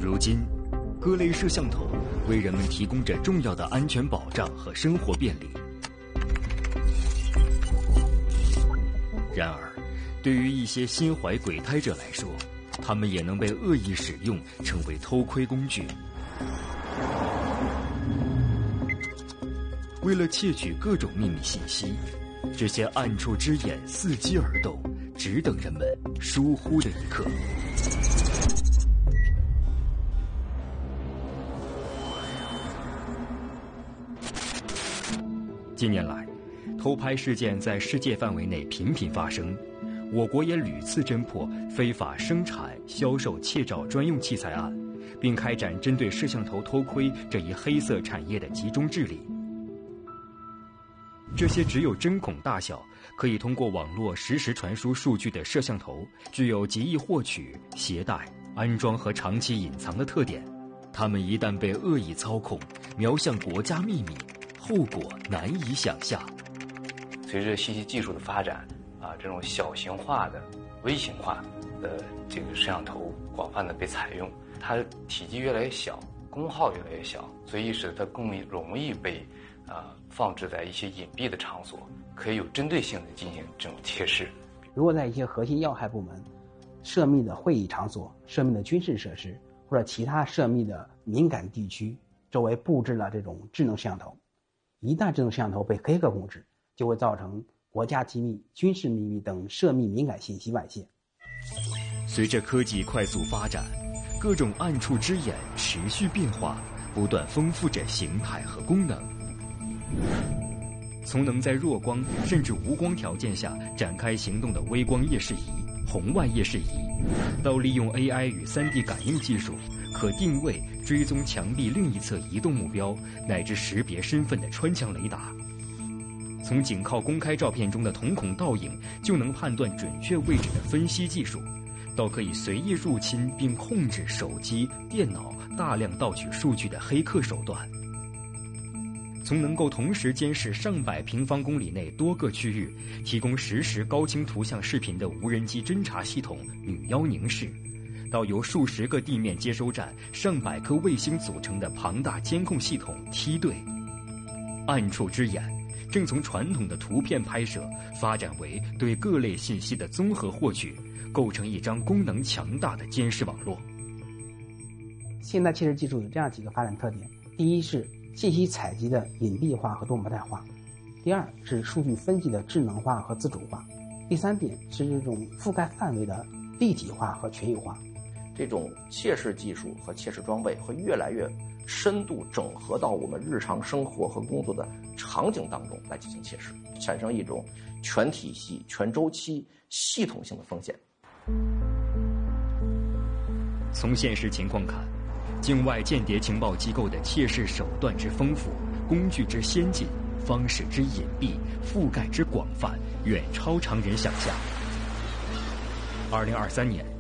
如今，各类摄像头为人们提供着重要的安全保障和生活便利。然而，对于一些心怀鬼胎者来说，他们也能被恶意使用，成为偷窥工具。为了窃取各种秘密信息，这些暗处之眼伺机而动，只等人们疏忽的一刻。近年来，偷拍事件在世界范围内频频发生，我国也屡次侦破非法生产、销售窃照专用器材案，并开展针对摄像头偷窥这一黑色产业的集中治理。这些只有针孔大小，可以通过网络实时传输数据的摄像头，具有极易获取、携带、安装和长期隐藏的特点。它们一旦被恶意操控，瞄向国家秘密，后果难以想象。 随着信息技术的发展，这种小型化的、微型化的这个摄像头广泛的被采用，它体积越来越小，功耗越来越小，所以使得它更容易被放置在一些隐蔽的场所，可以有针对性的进行这种窃视。 如果在一些核心要害部门、涉密的会议场所、涉密的军事设施或者其他涉密的敏感地区周围布置了这种智能摄像头，一旦这种摄像头被黑客控制，就会造成国家机密、军事秘密等涉密敏感信息外泄。 随着科技快速发展，各种暗处之眼持续变化，不断丰富着形态和功能。从能在弱光甚至无光条件下展开行动的微光夜视仪、红外夜视仪，到利用 AI 与 3D 感应技术，可定位、追踪墙壁另一侧移动目标，乃至识别身份的穿墙雷达。从仅靠公开照片中的瞳孔倒影就能判断准确位置的分析技术，到可以随意入侵并控制手机、电脑大量盗取数据的黑客手段。从能够同时监视上百平方公里内多个区域，提供实时高清图像视频的无人机侦察系统女妖凝视，到由数十个地面接收站、上百颗卫星组成的庞大监控系统梯队。暗处之眼正从传统的图片拍摄发展为对各类信息的综合获取，构成一张功能强大的监视网络。 现代窃视技术有这样几个发展特点：第一是信息采集的隐蔽化和多模态化；第二是数据分析的智能化和自主化；第三点是这种覆盖范围的立体化和全域化。 这种窃视技术和窃视装备会越来越深度整合到我们日常生活和工作的场景当中来进行窃视，产生一种全体系、全周期、系统性的风险。 从现实情况看，境外间谍情报机构的窃视手段之丰富，工具之先进，方式之隐蔽，覆盖之广泛，远超常人想象。2023年，